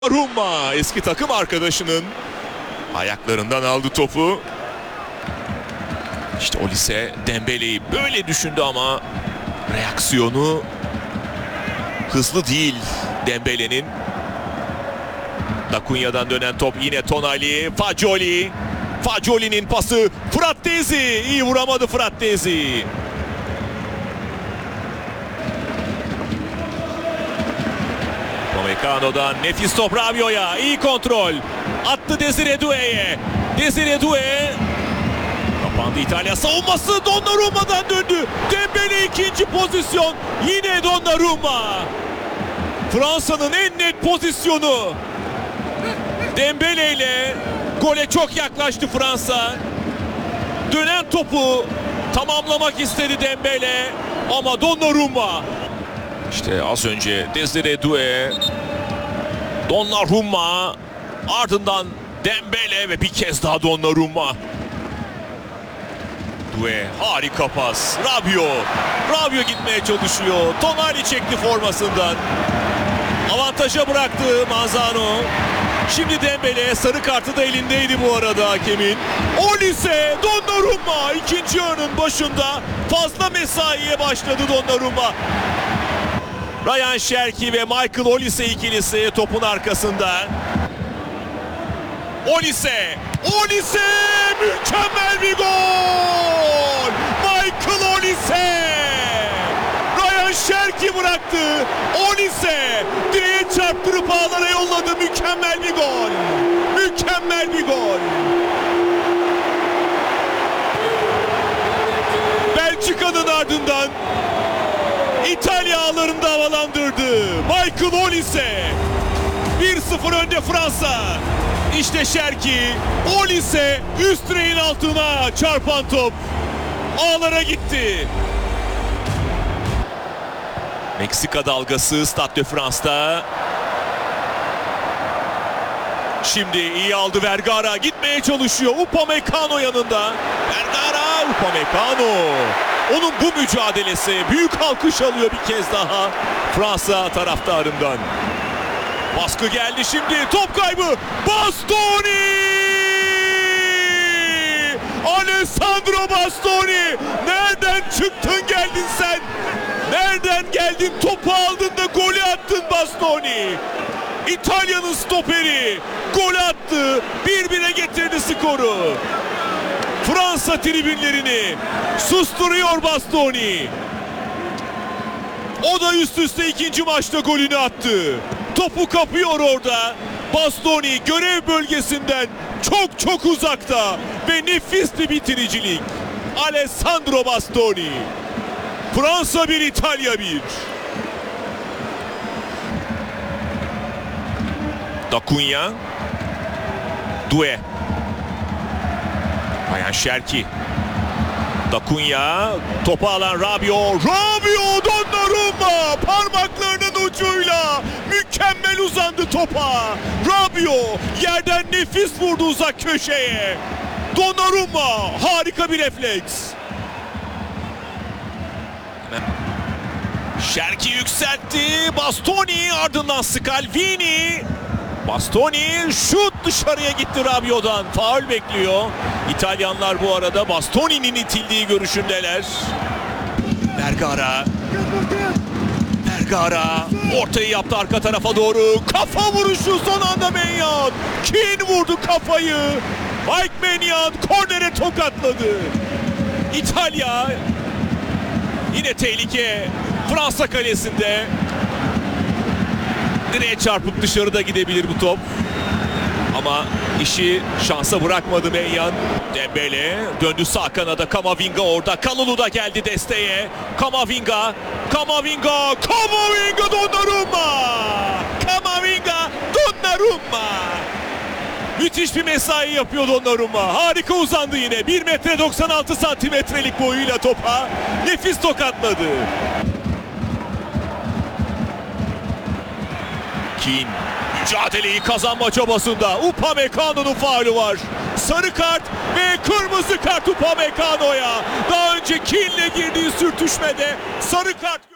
Donnarumma eski takım arkadaşının ayaklarından aldı topu. İşte Olise Dembele'yi böyle düşündü ama reaksiyonu hızlı değil Dembele'nin. Dakunya'dan dönen top yine Tonali, Fagioli. Fagioli'nin pası, Frattesi. İyi vuramadı Frattesi. Upamecano'dan nefis top Rabiot'a. İyi kontrol. Attı Desire Doué'ye. Desire Doué. Kapandı İtalya savunması. Donnarumma'dan döndü. Dembele ikinci pozisyon. Yine Donnarumma. Fransa'nın en net pozisyonu. Dembele ile gole çok yaklaştı Fransa. Dönen topu tamamlamak istedi Dembele ama Donnarumma. İşte az önce Desire Doué, Donnarumma, ardından Dembele ve bir kez daha Donnarumma. Doué harika pas. Rabiot gitmeye çalışıyor. Tonali çekti formasından. Avantaja bıraktı Manzano. Şimdi Dembele, sarı kartı da elindeydi bu arada hakemin. Olise, Donnarumma ikinci yarının başında fazla mesaiye başladı Donnarumma. Ryan Cherki ve Michael Olise ikilisi topun arkasında. Olise mükemmel bir gol! Michael Olise! Ryan Cherki bıraktı. Olise direğe çarptırıp ağlara yolladı. Mükemmel bir gol. Mükemmel bir gol. Belçika'nın ardından İtalya ağlarında havalandırdı. Michael Olise. 1-0 önde Fransa. İşte Cherki. Olise üst direğin altına çarpan top ağlara gitti. Meksika dalgası Stade de France'da. Şimdi iyi aldı Vergara. Gitmeye çalışıyor. Upamecano yanında. Vergara, Upamecano. Onun bu mücadelesi büyük alkış alıyor bir kez daha Fransa taraftarından. Baskı geldi şimdi. Top kaybı. Bastoni! Alessandro Bastoni! Nereden çıktın geldin sen? Nereden geldin? Topu aldın da golü attın Bastoni. İtalya'nın stoperi gol attı. 1-1'e getirdi skoru. Fransa tribünlerini susturuyor Bastoni. O da üst üste ikinci maçta golünü attı. Topu kapıyor orada. Bastoni görev bölgesinden çok uzakta ve nefis bir bitiricilik. Alessandro Bastoni. Fransa 1, İtalya 1. Dakunya. Doué. Ryan Cherki. Dakunya. Topu alan Rabiot. Donnarumma parmaklarının ucuyla mükemmel uzandı topa. Rabiot yerden nefis vurdu uzak köşeye. Donnarumma harika bir refleks. Cherki yükseltti. Bastoni ardından Scalvini. Bastoni şut dışarıya gitti Rabiot'dan. Faul bekliyor. İtalyanlar bu arada Bastoni'nin itildiği görüşündeler. Vergara ortayı yaptı arka tarafa doğru. Kafa vuruşu son anda Maignan. Keane vurdu kafayı. Mike Maignan kornere tokatladı. İtalya yine tehlike. Fransa kalesinde. Direğe çarpıp dışarıda gidebilir bu top. Ama işi şansa bırakmadı Maignan. Dembele döndü sağ kanada. Camavinga orada. Kalulu da geldi desteğe. Camavinga Donnarumma. Müthiş bir mesai yapıyor Donnarumma. Harika uzandı yine. 1,96 santimetrelik boyuyla topa nefis tokatladı. Keane mücadeleyi kazanma çabasında. Upamecano'nun faulü var. Sarı kart ve kırmızı kart Upamecano'ya. Daha önce Keane'le girdiği sürtüşmede sarı kart.